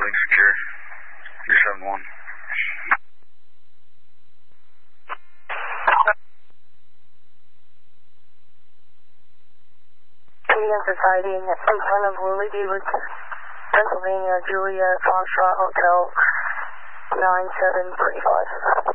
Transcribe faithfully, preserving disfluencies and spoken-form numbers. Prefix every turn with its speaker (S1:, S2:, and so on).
S1: building secure. three seven one.
S2: Indian Society in front of Willie Davis, Pennsylvania, Julia, Foxtrot Hotel, nine seven three five.